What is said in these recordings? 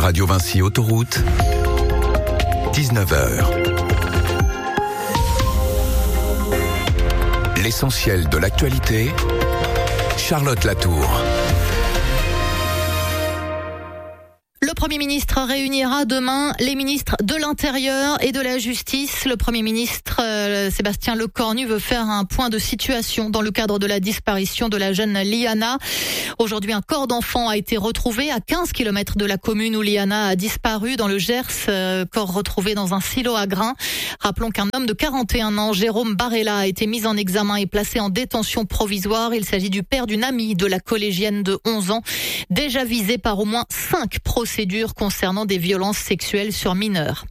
Radio Vinci Autoroute, 19h. L'essentiel de l'actualité, Charlotte Latour. Le Premier ministre réunira demain les ministres de l'Intérieur et de la Justice. Le Premier ministre Sébastien Lecornu veut faire un point de situation dans le cadre de la disparition de la jeune Liana. Aujourd'hui, un corps d'enfant a été retrouvé à 15 km de la commune où Liana a disparu dans le Gers, corps retrouvé dans un silo à grains. Rappelons qu'un homme de 41 ans, Jérôme Barella, a été mis en examen et placé en détention provisoire. Il s'agit du père d'une amie de la collégienne de 11 ans, déjà visée par au moins 5 procédures concernant des violences sexuelles sur mineurs.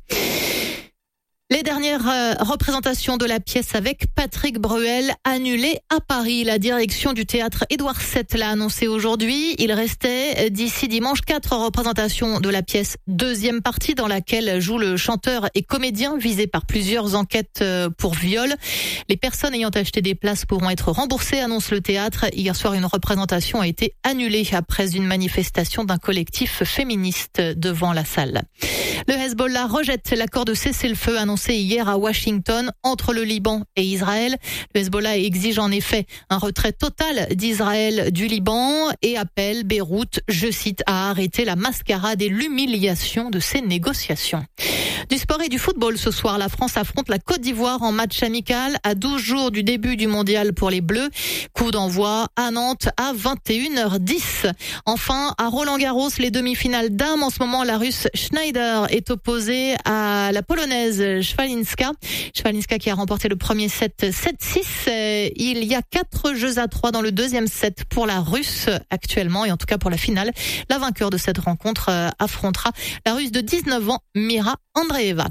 Les dernières représentations de la pièce avec Patrick Bruel annulées à Paris. La direction du théâtre Édouard VII l'a annoncé aujourd'hui. Il restait d'ici dimanche 4 représentations de la pièce deuxième partie dans laquelle joue le chanteur et comédien visé par plusieurs enquêtes pour viol. Les personnes ayant acheté des places pourront être remboursées, annonce le théâtre. Hier soir, une représentation a été annulée après une manifestation d'un collectif féministe devant la salle. Le Hezbollah rejette l'accord de cessez-le-feu annoncé hier à Washington entre le Liban et Israël. Le Hezbollah exige en effet un retrait total d'Israël du Liban et appelle Beyrouth, je cite, à arrêter la mascarade et l'humiliation de ces négociations. Du sport et du football ce soir, la France affronte la Côte d'Ivoire en match amical à 12 jours du début du mondial pour les Bleus. Coup d'envoi à Nantes à 21h10. Enfin, à Roland-Garros, les demi-finales dames. En ce moment, la Russe Schneider est opposée à la Polonaise Szwalinska. Szwalinska qui a remporté le premier set 7-6. Il y a 4-3 dans le deuxième set pour la Russe actuellement et en tout cas pour la finale. La vainqueur de cette rencontre affrontera la Russe de 19 ans, Mira Andreeva.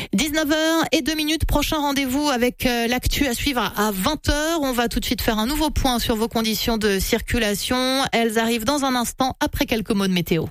19h02, prochain rendez-vous avec l'actu à suivre à 20h. On va tout de suite faire un nouveau point sur vos conditions de circulation. Elles arrivent dans un instant après quelques mots de météo.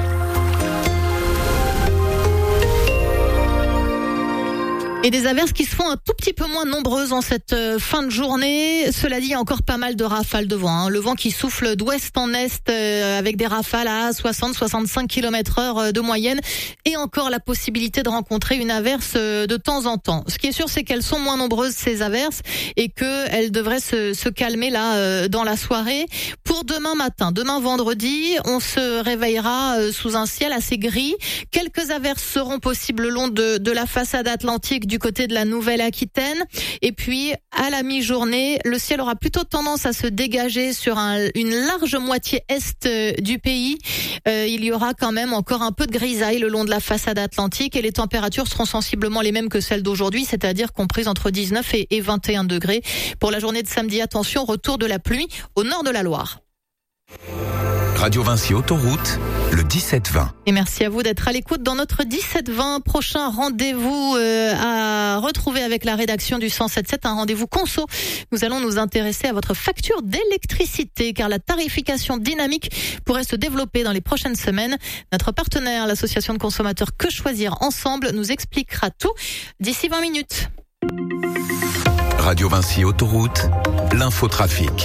Et des averses qui se font un tout petit peu moins nombreuses en cette fin de journée. Cela dit, il y a encore pas mal de rafales de vent. Le vent qui souffle d'ouest en est avec des rafales à 60-65 km/h de moyenne. Et encore la possibilité de rencontrer une averse de temps en temps. Ce qui est sûr, c'est qu'elles sont moins nombreuses, ces averses, et qu'elles devraient se calmer là dans la soirée. Pour demain matin, demain vendredi, on se réveillera sous un ciel assez gris. Quelques averses seront possibles le long de la façade atlantique du côté de la Nouvelle-Aquitaine. Et puis, à la mi-journée, le ciel aura plutôt tendance à se dégager sur une large moitié est du pays. Il y aura quand même encore un peu de grisaille le long de la façade atlantique et les températures seront sensiblement les mêmes que celles d'aujourd'hui, c'est-à-dire comprises entre 19 et 21 degrés. Pour la journée de samedi, attention, retour de la pluie au nord de la Loire. Radio Vinci Autoroute, le 17-20. Et merci à vous d'être à l'écoute dans notre 17-20. Prochain rendez-vous à retrouver avec la rédaction du 107.7, un rendez-vous conso. Nous allons nous intéresser à votre facture d'électricité, car la tarification dynamique pourrait se développer dans les prochaines semaines. Notre partenaire, l'association de consommateurs Que Choisir Ensemble, nous expliquera tout d'ici 20 minutes. Radio Vinci Autoroute, l'infotrafic.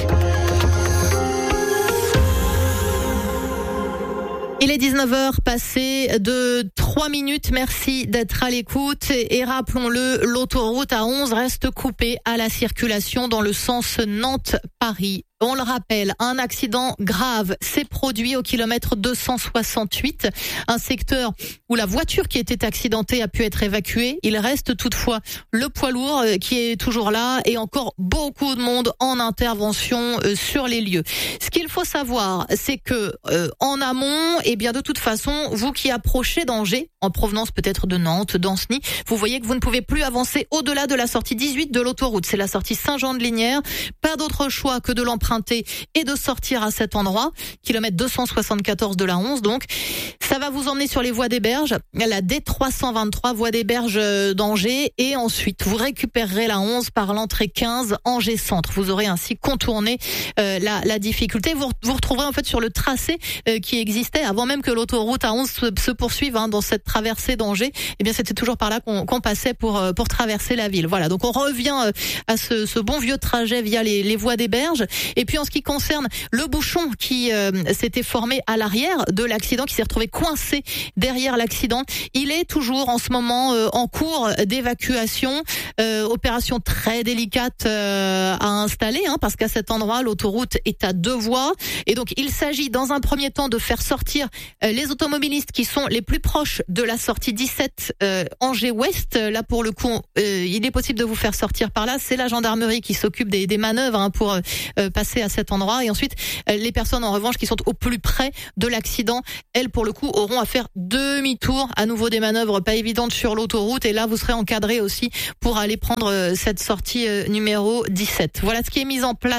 Il est 19h passé de 3 minutes. Merci d'être à l'écoute. Et rappelons-le, l'autoroute A11 reste coupée à la circulation dans le sens Nantes-Paris. On le rappelle, un accident grave s'est produit au kilomètre 268, un secteur où la voiture qui était accidentée a pu être évacuée. Il reste toutefois le poids lourd qui est toujours là et encore beaucoup de monde en intervention sur les lieux. Ce qu'il faut savoir, c'est que en amont, eh bien de toute façon, vous qui approchez d'Angers, en provenance peut-être de Nantes, d'Ancenis, vous voyez que vous ne pouvez plus avancer au-delà de la sortie 18 de l'autoroute. C'est la sortie Saint-Jean-de-Lignières. Pas d'autre choix que de l'emprunter et de sortir à cet endroit, kilomètre 274 de la 11 donc. Ça va vous emmener sur les voies des Berges, la D323 voie des Berges d'Angers, et ensuite vous récupérerez la 11 par l'entrée 15 Angers Centre. Vous aurez ainsi contourné la difficulté. Vous retrouverez en fait sur le tracé qui existait avant même que l'autoroute A11 se poursuive dans cette traverser d'Angers, eh bien c'était toujours par là qu'on passait pour traverser la ville. Voilà, donc on revient à ce bon vieux trajet via les voies des Berges. Et puis en ce qui concerne le bouchon qui s'était formé à l'arrière de l'accident, qui s'est retrouvé coincé derrière l'accident, il est toujours en ce moment en cours d'évacuation. Opération très délicate à installer, parce qu'à cet endroit l'autoroute est à 2 voies, et donc il s'agit dans un premier temps de faire sortir les automobilistes qui sont les plus proches de la sortie 17 Angers-Ouest. Là pour le coup, il est possible de vous faire sortir par là. C'est la gendarmerie qui s'occupe des manœuvres pour passer à cet endroit. Et ensuite, les personnes en revanche qui sont au plus près de l'accident, elles pour le coup auront à faire demi-tour. À nouveau des manœuvres pas évidentes sur l'autoroute, et là vous serez encadré aussi pour aller prendre cette sortie numéro 17. Voilà ce qui est mis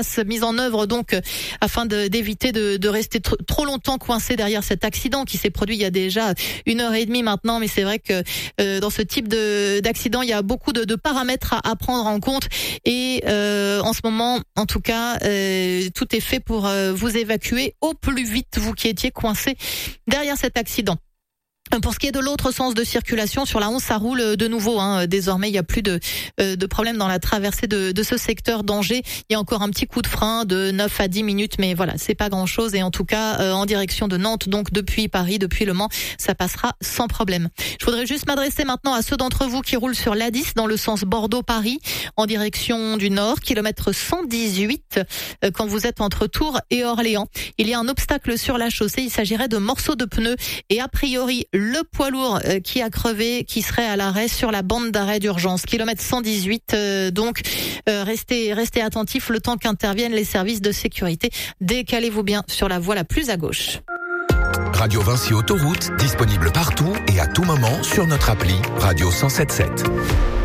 en œuvre donc afin d'éviter de rester trop longtemps coincé derrière cet accident qui s'est produit il y a déjà 1h30 maintenant. Mais c'est vrai que dans ce type d'accident, il y a beaucoup de paramètres à prendre en compte, et en ce moment, en tout cas, tout est fait pour vous évacuer au plus vite, vous qui étiez coincé derrière cet accident. Pour ce qui est de l'autre sens de circulation, sur la 11, ça roule de nouveau. Désormais, il n'y a plus de problème dans la traversée de ce secteur d'Angers. Il y a encore un petit coup de frein de 9 à 10 minutes, mais voilà, c'est pas grand-chose. Et en tout cas, en direction de Nantes, donc depuis Paris, depuis Le Mans, ça passera sans problème. Je voudrais juste m'adresser maintenant à ceux d'entre vous qui roulent sur l'A10 dans le sens Bordeaux-Paris, en direction du nord, kilomètre 118, quand vous êtes entre Tours et Orléans. Il y a un obstacle sur la chaussée. Il s'agirait de morceaux de pneus et a priori, le poids lourd qui a crevé, qui serait à l'arrêt sur la bande d'arrêt d'urgence. Kilomètre 118, donc restez attentifs le temps qu'interviennent les services de sécurité. Décalez-vous bien sur la voie la plus à gauche. Radio Vinci Autoroute, disponible partout et à tout moment sur notre appli Radio 107.7.